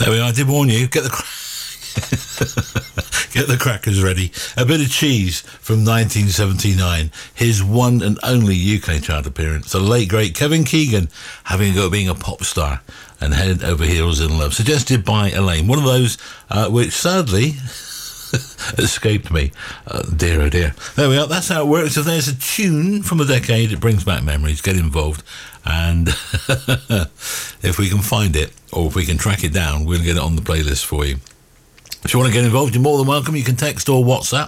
There we are. I did warn you. Get the crackers ready. A Bit of Cheese from 1979. His one and only UK chart appearance. The late, great Kevin Keegan having a go at being a pop star and head over heels in love. Suggested by Elaine. One of those which sadly escaped me. Dear, oh dear. There we are. That's how it works. If there's a tune from a decade, it brings back memories. Get involved. And if we can find it, or if we can track it down, we'll get it on the playlist for you. If you want to get involved, you're more than welcome. You can text or WhatsApp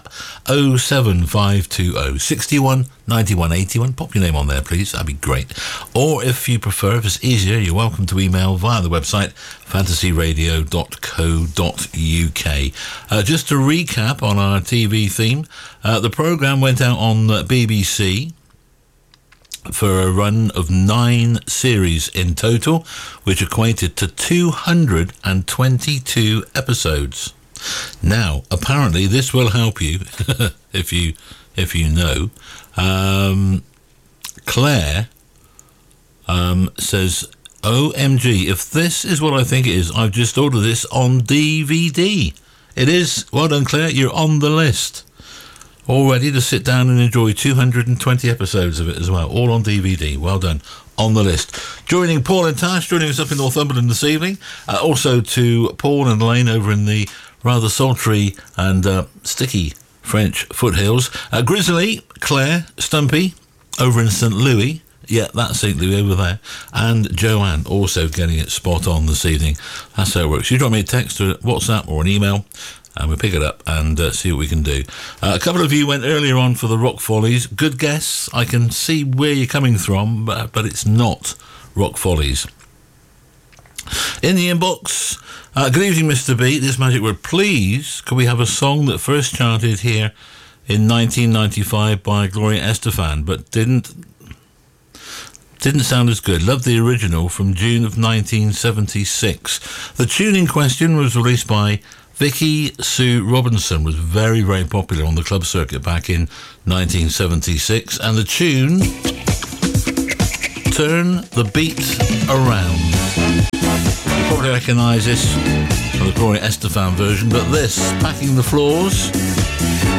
07520 61 91 81. Pop your name on there, please. That'd be great. Or if you prefer, if it's easier, you're welcome to email via the website fantasyradio.co.uk. Just to recap on our TV theme, the programme went out on BBC for a run of 9 series in total, which equated to 222 episodes. Now, apparently, this will help you if you know. Claire says, "OMG! If this is what I think it is, I've just ordered this on DVD. It is. Well done, Claire. You're on the list." All ready to sit down and enjoy 220 episodes of it as well, all on DVD. Well done. On the list. Joining Paul and Tash, joining us up in Northumberland this evening. Also to Paul and Elaine over in the rather sultry and sticky French foothills. Grizzly, Claire, Stumpy over in St. Louis. Yeah, that's St. Louis over there. And Joanne also getting it spot on this evening. That's how it works. You drop me a text or WhatsApp or an email, and we'll pick it up and see what we can do. A couple of you went earlier on for the Rock Follies. Good guess. I can see where you're coming from, but it's not Rock Follies. In the inbox, good evening, Mr. B. This magic word, please, could we have a song that first charted here in 1995 by Gloria Estefan, but didn't sound as good. Love the original from June of 1976. The tune in question was released by Vicky Sue Robinson, was very, very popular on the club circuit back in 1976. And the tune, Turn the Beat Around. You probably recognise this from the Gloria Estefan version, but this, Packing the Floors,